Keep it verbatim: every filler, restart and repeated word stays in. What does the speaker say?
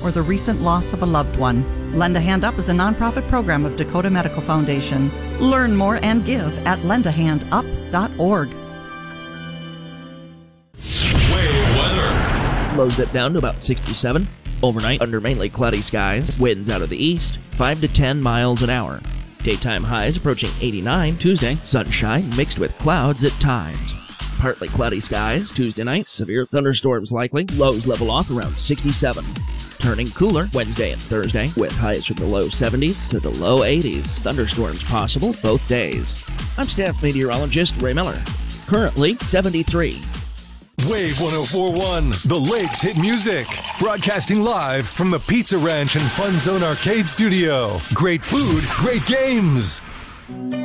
or the recent loss of a loved one. Lend a Hand Up is a nonprofit program of Dakota Medical Foundation. Learn more and give at lend a hand up dot org. Wave weather. Lows dip down to about sixty-seven. Overnight, under mainly cloudy skies, winds out of the east, five to ten miles an hour. Daytime highs approaching eighty-nine. Tuesday, sunshine mixed with clouds at times. Partly cloudy skies. Tuesday night, severe thunderstorms likely. Lows level off around sixty-seven. Turning cooler Wednesday and Thursday, with highs from the low seventies to the low eighties. Thunderstorms possible both days. I'm staff meteorologist Ray Miller. Currently seventy-three. Wave one oh four point one, The Lakes Hit Music. Broadcasting live from the Pizza Ranch and Fun Zone Arcade Studio. Great food, great games.